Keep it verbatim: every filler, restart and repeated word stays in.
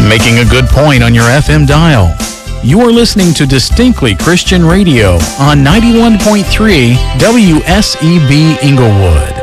Making a good point on your F M dial. You are listening to Distinctly Christian Radio on ninety-one point three W S E B Inglewood.